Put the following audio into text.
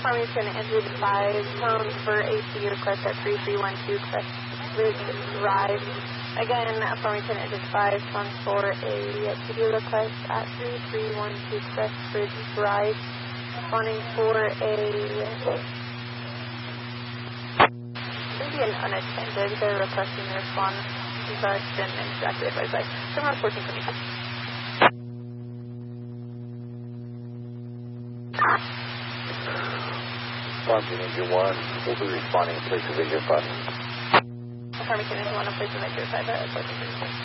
Farmington Andrew 5, tone for AC request at 3312 Crest Ridge Drive. Again, Farmington Andrew 5, tone for a PD request at 3312 Crest Ridge Drive. Responding for a, maybe an unattended. They're requesting the response, but then exactly advised by Terminal 1425. Farmington Engine 1 will be responding to place of Vigor 5. Farmington Engine 1, place of Vigor 5 at 1425.